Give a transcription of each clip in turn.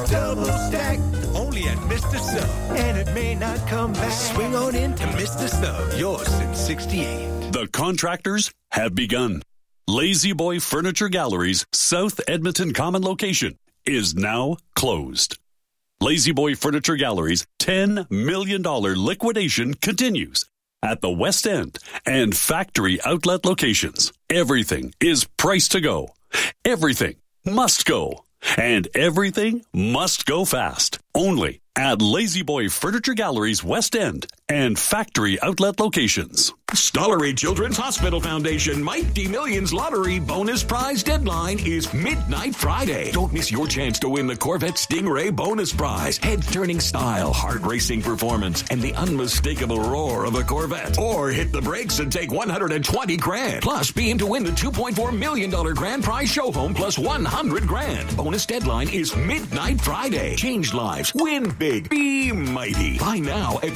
Double stack, only at Mr. Sub. And it may not come back. Swing on into Mr. Sub, yours since 68. The contractors have begun. Lazy Boy Furniture Gallery's South Edmonton Common location is now closed. Lazy Boy Furniture Gallery's $10 million liquidation continues at the West End and factory outlet locations. Everything is priced to go. Everything must go. And everything must go fast. Only at Lazy Boy Furniture Gallery's West End and factory outlet locations. Stollery Children's Hospital Foundation Mighty Millions Lottery bonus prize deadline is midnight Friday. Don't miss your chance to win the Corvette Stingray bonus prize, head-turning style, heart-racing performance, and the unmistakable roar of a Corvette. Or hit the brakes and take $120,000. Plus, be in to win the $2.4 million grand prize show home plus $100,000. Bonus deadline is midnight Friday. Change lives. Win big. Be mighty. Buy now at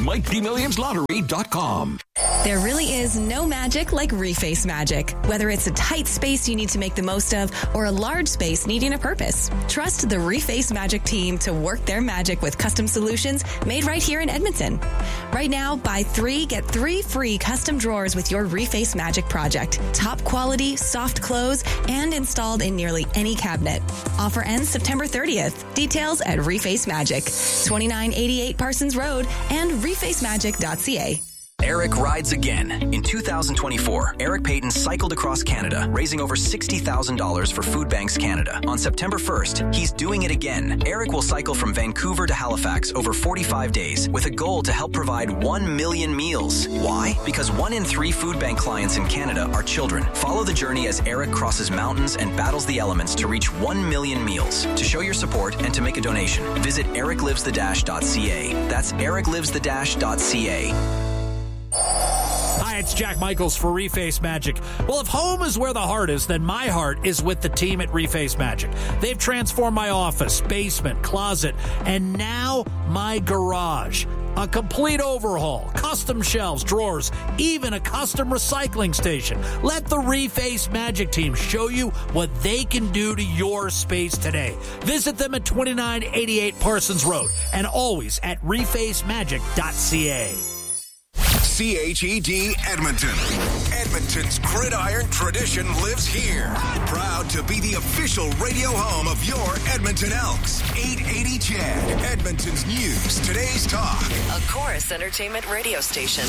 MightyMillionsLottery.com. There really is no magic like Reface Magic. Whether it's a tight space you need to make the most of or a large space needing a purpose, trust the Reface Magic team to work their magic with custom solutions made right here in Edmonton. Right now, buy 3, get 3 free custom drawers with your Reface Magic project. Top quality, soft close, and installed in nearly any cabinet. Offer ends September 30th. Details at Reface Magic, 2988 Parsons Road and refacemagic.ca. Eric rides again. In 2024, Eric Payton cycled across Canada, raising over $60,000 for Food Banks Canada. On September 1st, he's doing it again. Eric will cycle from Vancouver to Halifax over 45 days with a goal to help provide 1 million meals. Why? Because 1 in 3 Food Bank clients in Canada are children. Follow the journey as Eric crosses mountains and battles the elements to reach 1 million meals. To show your support and to make a donation, visit ericlivesthedash.ca. That's ericlivesthedash.ca. Hi, it's Jack Michaels for Reface Magic. Well, if home is where the heart is, then my heart is with the team at Reface Magic. They've transformed my office, basement, closet, and now my garage. A complete overhaul, custom shelves, drawers, even a custom recycling station. Let the Reface Magic team show you what they can do to your space today. Visit them at 2988 Parsons Road and always at refacemagic.ca. CHED Edmonton. Edmonton's gridiron tradition lives here. Proud to be the official radio home of your Edmonton Elks. 880 CHED, Edmonton's news, today's talk. A Chorus Entertainment radio station.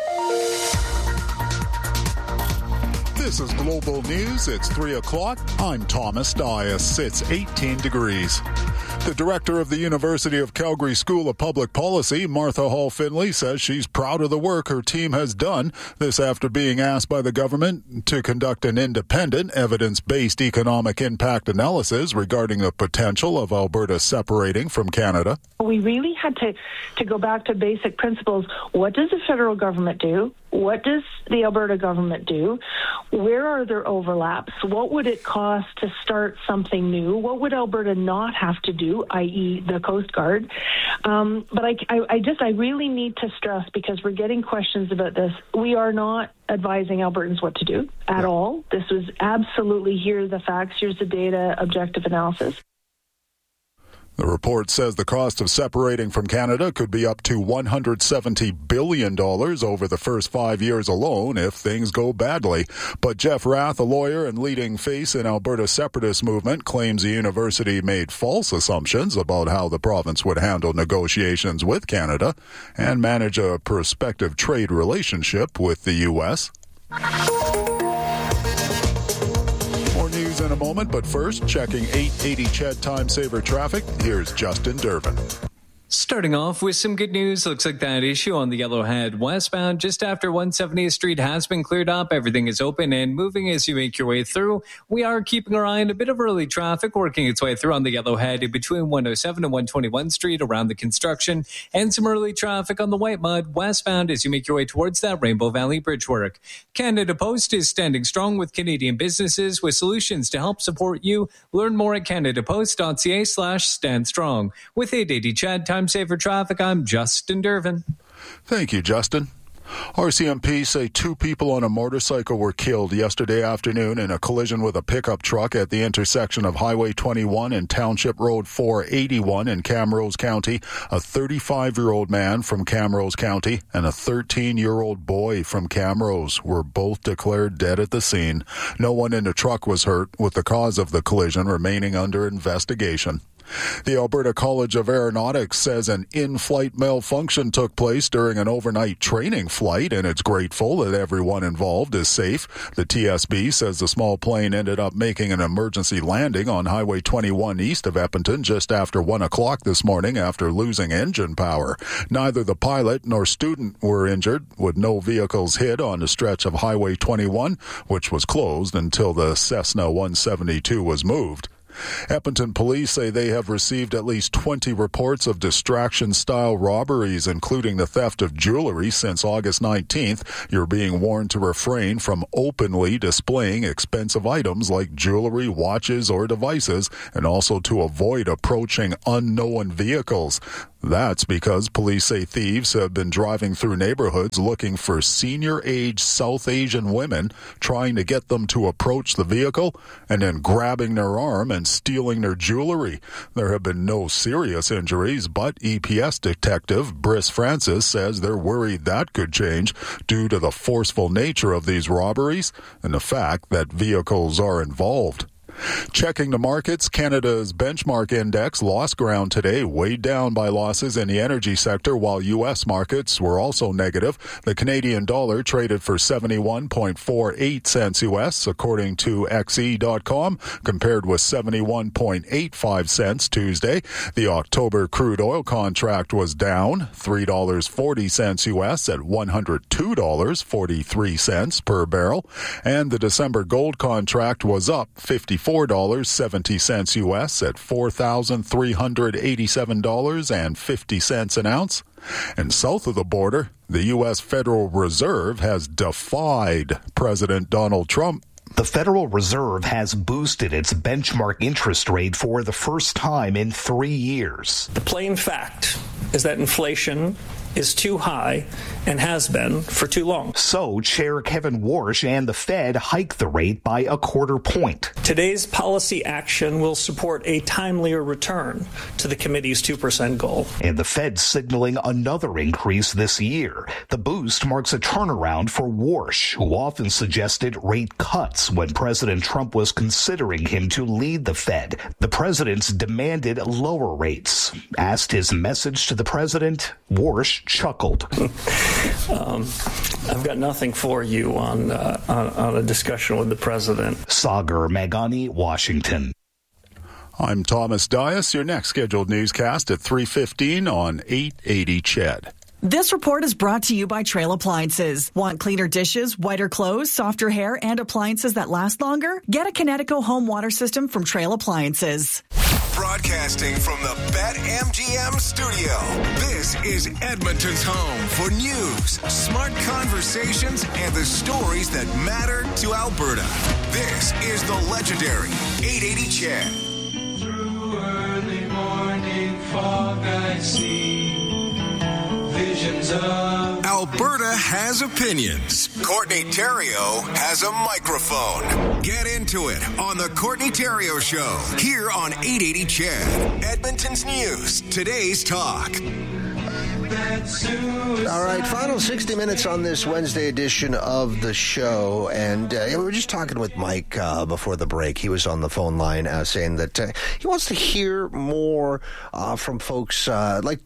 This is Global News. It's 3 o'clock. I'm Thomas Dias. It's 18 degrees. The director of the University of Calgary School of Public Policy, Martha Hall-Finley, says she's proud of the work her team has done. This after being asked by the government to conduct an independent, evidence-based economic impact analysis regarding the potential of Alberta separating from Canada. We really had to go back to basic principles. What does the federal government do? What does the Alberta government do? Where are there overlaps? What would it cost to start something new? What would Alberta not have to do, i.e. the Coast Guard? But I really need to stress, because we're getting questions about this, we are not advising Albertans what to do at all. This was absolutely, here are the facts, here's the data, objective analysis. The report says the cost of separating from Canada could be up to $170 billion over the first 5 years alone if things go badly. But Jeff Rath, a lawyer and leading face in Alberta's separatist movement, claims the university made false assumptions about how the province would handle negotiations with Canada and manage a prospective trade relationship with the U.S. News in a moment, but first, checking 880 CHED Time Saver traffic. Here's Justin Durbin. Starting off with some good news, looks like that issue on the Yellowhead westbound just after 170th Street has been cleared up. Everything is open and moving as you make your way through. We are keeping our eye on a bit of early traffic working its way through on the Yellowhead in between 107 and 121 Street around the construction, and some early traffic on the White Mud westbound as you make your way towards that Rainbow Valley Bridge work. Canada Post is standing strong with Canadian businesses with solutions to help support you. Learn more at canadapost.ca/standstrong. With 880 CHED Time Saver Traffic, I'm Justin Durbin. Thank you, Justin. RCMP say 2 people on a motorcycle were killed yesterday afternoon in a collision with a pickup truck at the intersection of Highway 21 and Township Road 481 in Camrose County. A 35-year-old man from Camrose County and a 13-year-old boy from Camrose were both declared dead at the scene. No one in the truck was hurt, with the cause of the collision remaining under investigation. The Alberta College of Aeronautics says an in-flight malfunction took place during an overnight training flight, and it's grateful that everyone involved is safe. The TSB says the small plane ended up making an emergency landing on Highway 21 east of Edmonton just after 1 o'clock this morning after losing engine power. Neither the pilot nor student were injured, with no vehicles hit on the stretch of Highway 21, which was closed until the Cessna 172 was moved. Edmonton police say they have received at least 20 reports of distraction-style robberies, including the theft of jewelry since August 19th. You're being warned to refrain from openly displaying expensive items like jewelry, watches, or devices, and also to avoid approaching unknown vehicles. That's because police say thieves have been driving through neighborhoods looking for senior-age South Asian women, trying to get them to approach the vehicle and then grabbing their arm and stealing their jewelry. There have been no serious injuries, but EPS detective Briss Francis says they're worried that could change due to the forceful nature of these robberies and the fact that vehicles are involved. Checking the markets, Canada's benchmark index lost ground today, weighed down by losses in the energy sector, while U.S. markets were also negative. The Canadian dollar traded for 71.48 cents U.S., according to XE.com, compared with 71.85 cents Tuesday. The October crude oil contract was down $3.40 U.S. at $102.43 per barrel, and the December gold contract was up $54.70 U.S. at $4,387.50 an ounce. And south of the border, the U.S. Federal Reserve has defied President Donald Trump. The Federal Reserve has boosted its benchmark interest rate for the first time in 3 years. The plain fact is that inflation is too high and has been for too long. So Chair Kevin Warsh and the Fed hiked the rate by a quarter point. Today's policy action will support a timelier return to the committee's 2% goal. And the Fed signaling another increase this year. The boost marks a turnaround for Warsh, who often suggested rate cuts when President Trump was considering him to lead the Fed. The president's demanded lower rates. Asked his message to the president, Warsh chuckled. I've got nothing for you on a discussion with the president. Sagar Meghani, Washington. I'm Thomas Dias. Your next scheduled newscast at 3:15 on 880 CHED. This report is brought to you by Trail Appliances. Want cleaner dishes, whiter clothes, softer hair, and appliances that last longer? Get a Kinetico home water system from Trail Appliances. Broadcasting from the BetMGM studio, this is Edmonton's home for news, smart conversations, and the stories that matter to Alberta. This is the legendary 880 CHED. Through early morning fog I see visions of... Alberta has opinions. Courtney Theriault has a microphone. Get into it on the Courtney Theriault Show here on 880 CHED. Edmonton's news, today's talk. All right, final 60 minutes on this Wednesday edition of the show, and we were just talking with Mike before the break. He was on the phone line saying that he wants to hear more from folks in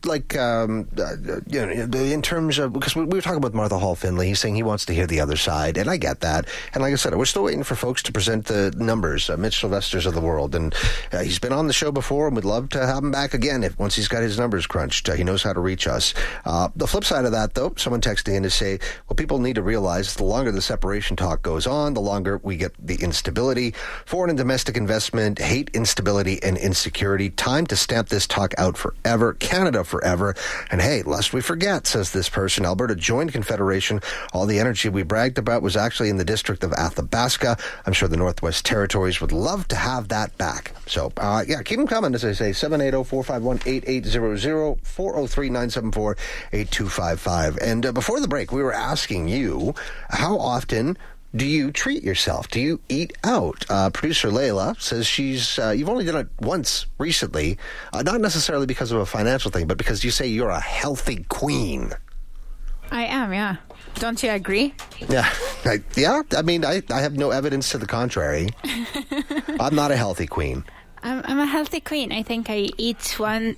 terms of, because we were talking about Martha Hall Finley. He's saying he wants to hear the other side, and I get that. And like I said, we're still waiting for folks to present the numbers, Mitch Sylvester's of the world, and he's been on the show before, and we'd love to have him back again once he's got his numbers crunched. He knows how to reach us. The flip side of that, though, someone texted in to say, well, people need to realize the longer the separation talk goes on, the longer we get the instability. Foreign and domestic investment, hate, instability, and insecurity. Time to stamp this talk out forever. Canada forever. And hey, lest we forget, says this person, Alberta joined Confederation. All the energy we bragged about was actually in the district of Athabasca. I'm sure the Northwest Territories would love to have that back. So, keep them coming, as I say, 780-451-8800, 403-974 780-494-8255. And before the break, we were asking you, how often do you treat yourself? Do you eat out? Producer Layla says you've only done it once recently, not necessarily because of a financial thing, but because you say you're a healthy queen. I am, yeah. Don't you agree? Yeah. I mean, I have no evidence to the contrary. I'm not a healthy queen. I'm a healthy queen. I think I eat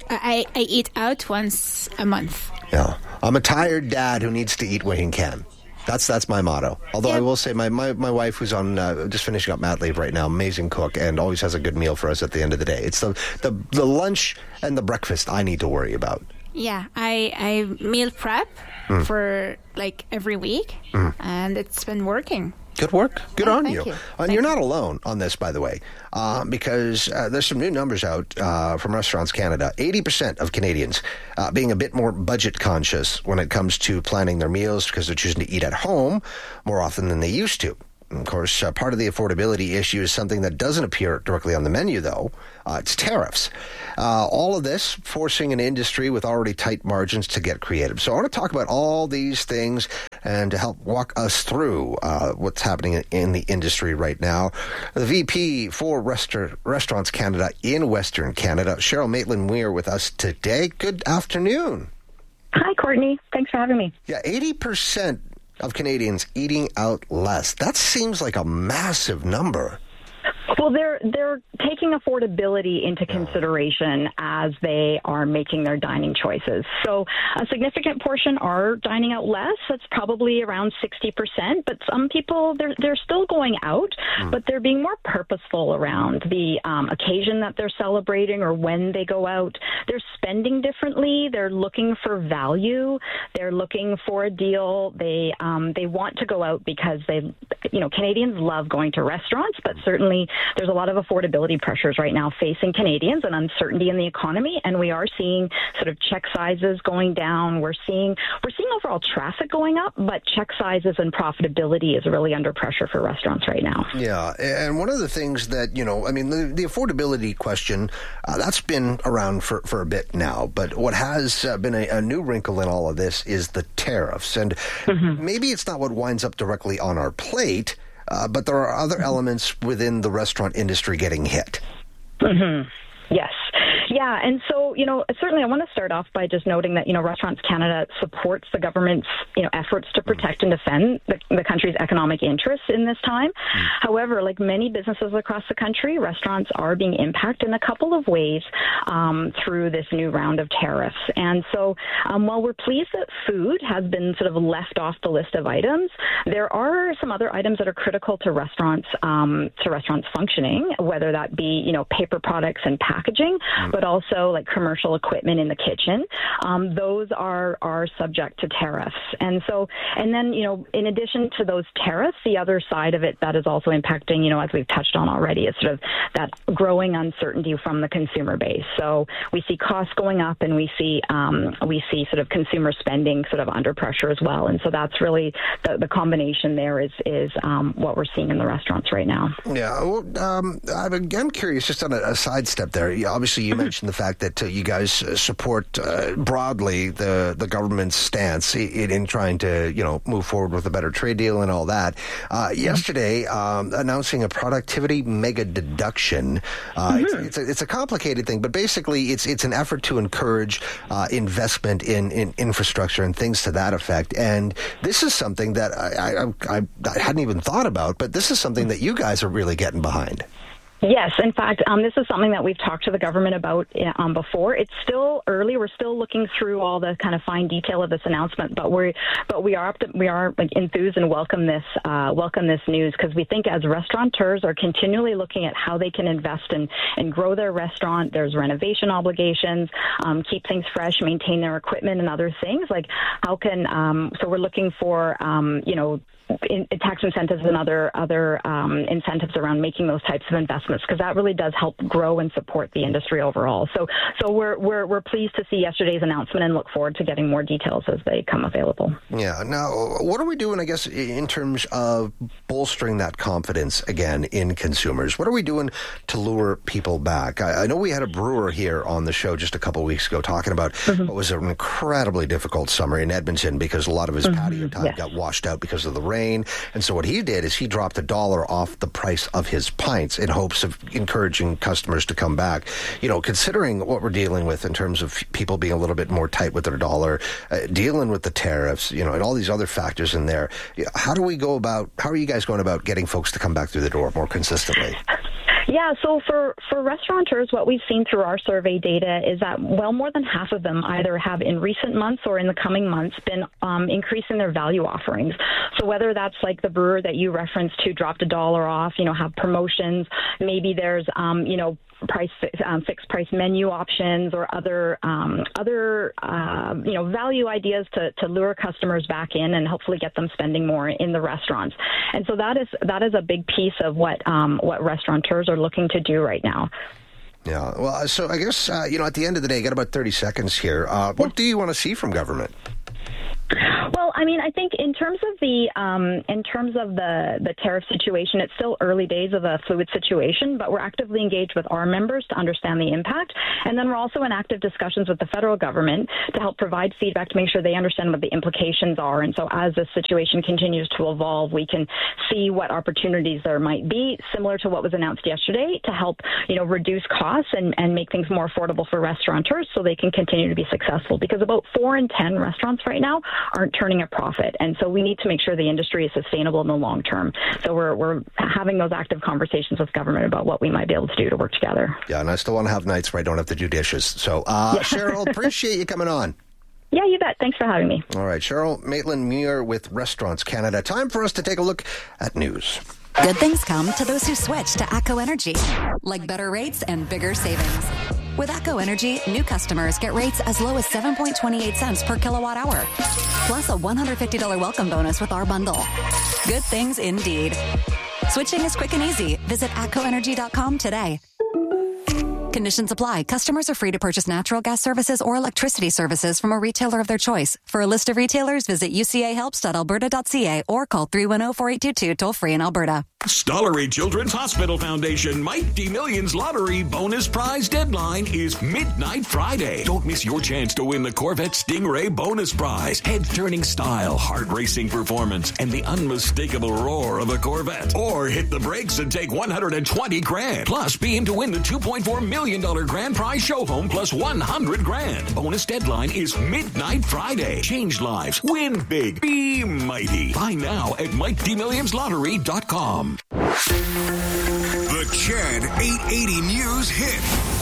out once a month. Yeah. I'm a tired dad who needs to eat when he can. That's my motto. Although I will say my wife, who's on just finishing up mat leave right now, amazing cook, and always has a good meal for us at the end of the day. It's the lunch and the breakfast I need to worry about. Yeah, I meal prep for like every week, and it's been working. Good work. Good on you. You. And you're not alone on this, by the way, because there's some new numbers out from Restaurants Canada. 80% of Canadians being a bit more budget conscious when it comes to planning their meals because they're choosing to eat at home more often than they used to. Of course, part of the affordability issue is something that doesn't appear directly on the menu, though. It's tariffs. All of this forcing an industry with already tight margins to get creative. So I want to talk about all these things and to help walk us through what's happening in the industry right now. The VP for Restaurants Canada in Western Canada, Cheryl Maitland-Weir, with us today. Good afternoon. Hi, Courtney. Thanks for having me. Yeah, 80% of Canadians eating out less. That seems like a massive number. Well, they're taking affordability into consideration as they are making their dining choices. So a significant portion are dining out less. That's probably around 60%. But some people, they're still going out, but they're being more purposeful around the occasion that they're celebrating or when they go out. They're spending differently. They're looking for value. They're looking for a deal. They want to go out because Canadians love going to restaurants, but certainly there's a lot of affordability pressures right now facing Canadians and uncertainty in the economy, and we are seeing sort of check sizes going down. We're seeing overall traffic going up, but check sizes and profitability is really under pressure for restaurants right now. Yeah, and one of the things that, the affordability question, that's been around for a bit now, but what has been a new wrinkle in all of this is the tariffs, and maybe it's not what winds up directly on our plate, but there are other elements within the restaurant industry getting hit. Yes. Yeah, and so, certainly I want to start off by just noting that, Restaurants Canada supports the government's, efforts to protect and defend the country's economic interests in this time. However, like many businesses across the country, restaurants are being impacted in a couple of ways through this new round of tariffs. And so while we're pleased that food has been sort of left off the list of items, there are some other items that are critical to restaurants functioning, whether that be, paper products and packaging, but also like commercial equipment in the kitchen. Those are subject to tariffs. And then, in addition to those tariffs, the other side of it that is also impacting, as we've touched on already, is sort of that growing uncertainty from the consumer base. So we see costs going up, and we see sort of consumer spending sort of under pressure as well. And so that's really the combination there is what we're seeing in the restaurants right now. Yeah. Well, I'm again curious, just on a sidestep there. Obviously, you mentioned the fact that you guys support broadly the government's stance in trying to, move forward with a better trade deal and all that. Yesterday, announcing a productivity mega deduction. It's a complicated thing, but basically it's an effort to encourage investment in infrastructure and things to that effect. And this is something that I hadn't even thought about, but this is something that you guys are really getting behind. Yes, in fact, this is something that we've talked to the government about before. It's still early. We're still looking through all the kind of fine detail of this announcement, but we are like enthused and welcome this news, because we think as restaurateurs are continually looking at how they can invest and grow their restaurant. There's renovation obligations, keep things fresh, maintain their equipment and other things. Like how can so we're looking for tax incentives and other incentives around making those types of investments, because that really does help grow and support the industry overall. So we're pleased to see yesterday's announcement and look forward to getting more details as they come available. Yeah. Now, what are we doing, I guess, in terms of bolstering that confidence again in consumers? What are we doing to lure people back? I know we had a brewer here on the show just a couple of weeks ago talking about what was an incredibly difficult summer in Edmonton because a lot of his patio time got washed out because of the rain. And so what he did is he dropped $1 off the price of his pints in hopes of encouraging customers to come back. You know, considering what we're dealing with in terms of people being a little bit more tight with their dollar, dealing with the tariffs, you know, and all these other factors in there, how are you guys going about getting folks to come back through the door more consistently? Yeah, so for restaurateurs, what we've seen through our survey data is that well more than half of them either have in recent months or in the coming months been increasing their value offerings. So whether that's like the brewer that you referenced who dropped $1 off, you know, have promotions, maybe there's, you know, fixed price menu options or other you know, value ideas to lure customers back in and hopefully get them spending more in the restaurants. And so that is a big piece of what restaurateurs are looking to do right now. Yeah. Well, so I guess you know, at the end of the day, got about 30 seconds here. What do you want to see from government? Well, I mean, I think in terms of the tariff situation, it's still early days of a fluid situation, but we're actively engaged with our members to understand the impact. And then we're also in active discussions with the federal government to help provide feedback to make sure they understand what the implications are. And so as the situation continues to evolve, we can see what opportunities there might be, similar to what was announced yesterday, to help, you know, reduce costs and make things more affordable for restaurateurs so they can continue to be successful. Because about 4 in 10 restaurants right now aren't turning a profit. And so we need to make sure the industry is sustainable in the long term. So we're having those active conversations with government about what we might be able to do to work together. Yeah, and I still want to have nights where I don't have to do dishes. So, Cheryl, appreciate you coming on. Yeah, you bet. Thanks for having me. All right, Cheryl Maitland-Muir with Restaurants Canada. Time for us to take a look at news. Good things come to those who switch to ATCO Energy, like better rates and bigger savings. With ATCO Energy, new customers get rates as low as 7.28 cents per kilowatt hour, plus a $150 welcome bonus with our bundle. Good things indeed. Switching is quick and easy. Visit atcoenergy.com today. Conditions apply. Customers are free to purchase natural gas services or electricity services from a retailer of their choice. For a list of retailers, visit ucahelps.alberta.ca or call 310-4822 toll-free in Alberta. Stollery Children's Hospital Foundation Mighty Millions Lottery bonus prize deadline is midnight Friday. Don't miss your chance to win the Corvette Stingray bonus prize. Head-turning style, heart-racing performance, and the unmistakable roar of a Corvette. Or hit the brakes and take $120,000. Plus, be in to win the $2.4 million grand prize show home plus $100,000. Bonus deadline is midnight Friday. Change lives. Win big. Be mighty. Buy now at MightyMillionsLottery.com. The Chad 880 News Hit.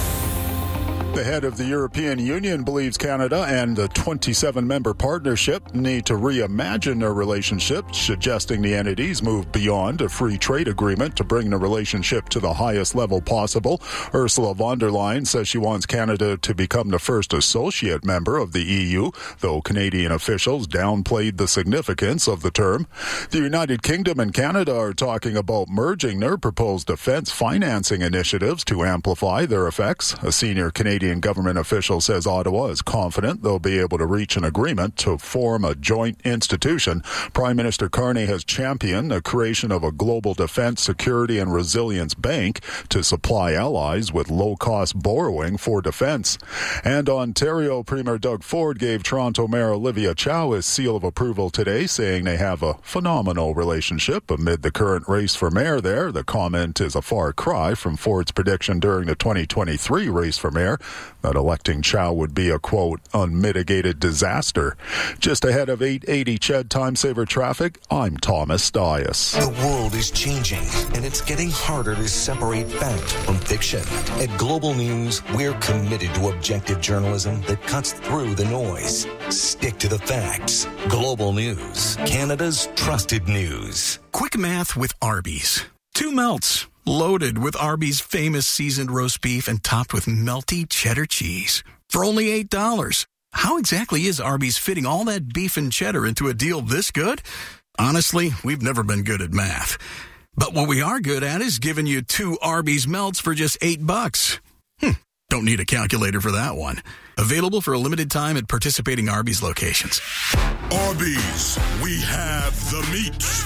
The head of the European Union believes Canada and the 27-member partnership need to reimagine their relationship, suggesting the entities move beyond a free trade agreement to bring the relationship to the highest level possible. Ursula von der Leyen says she wants Canada to become the first associate member of the EU, though Canadian officials downplayed the significance of the term. The United Kingdom and Canada are talking about merging their proposed defense financing initiatives to amplify their effects. A senior Canadian government official says Ottawa is confident they'll be able to reach an agreement to form a joint institution. Prime Minister Carney has championed the creation of a global defense, security and resilience bank to supply allies with low-cost borrowing for defense. And Ontario Premier Doug Ford gave Toronto Mayor Olivia Chow his seal of approval today, saying they have a phenomenal relationship amid the current race for mayor there. The comment is a far cry from Ford's prediction during the 2023 race for mayor that electing Chow would be a, quote, unmitigated disaster. Just ahead of 880 Ched Time Saver Traffic, I'm Thomas Dias. The world is changing, and it's getting harder to separate fact from fiction. At Global News, we're committed to objective journalism that cuts through the noise. Stick to the facts. Global News, Canada's trusted news. Quick math with Arby's. 2 melts. Loaded with Arby's famous seasoned roast beef and topped with melty cheddar cheese. For only $8. How exactly is Arby's fitting all that beef and cheddar into a deal this good? Honestly, we've never been good at math. But what we are good at is giving you 2 Arby's melts for just $8. Don't need a calculator for that one. Available for a limited time at participating Arby's locations. Arby's, we have the meat.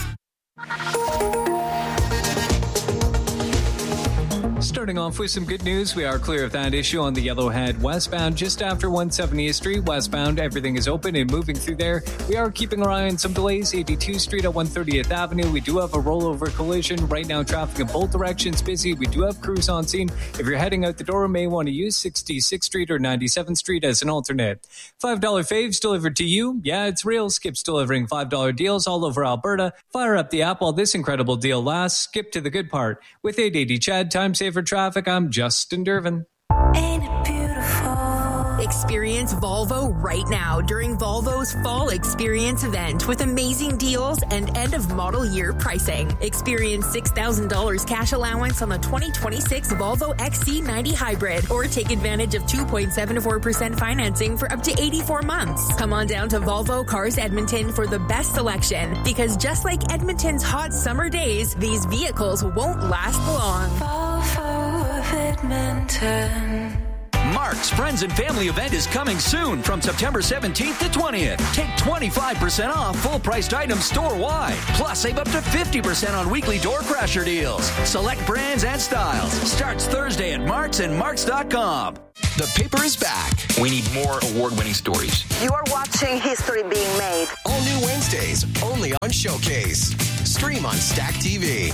Starting off with some good news, we are clear of that issue on the Yellowhead westbound just after 170th Street. Westbound, everything is open and moving through there. We are keeping our eye on some delays. 82nd Street at 130th Avenue. We do have a rollover collision. Right now, traffic in both directions busy. We do have crews on scene. If you're heading out the door, may want to use 66th Street or 97th Street as an alternate. $5 faves delivered to you. Yeah, it's real. Skip's delivering $5 deals all over Alberta. Fire up the app while this incredible deal lasts. Skip to the good part. With 880 Chad, time saver traffic, I'm Justin Dervin. Ain't it beautiful? Experience Volvo right now during Volvo's Fall Experience event with amazing deals and end-of-model year pricing. Experience $6,000 cash allowance on the 2026 Volvo XC90 Hybrid or take advantage of 2.74% financing for up to 84 months. Come on down to Volvo Cars Edmonton for the best selection because just like Edmonton's hot summer days, these vehicles won't last long. Volvo of Edmonton. Mark's Friends and Family event is coming soon from September 17th to 20th. Take 25% off full-priced items store-wide. Plus, save up to 50% on weekly door crasher deals. Select brands and styles. Starts Thursday at Mark's and Marks.com. The paper is back. We need more award-winning stories. You are watching history being made. All new Wednesdays, only on Showcase. Stream on Stack TV.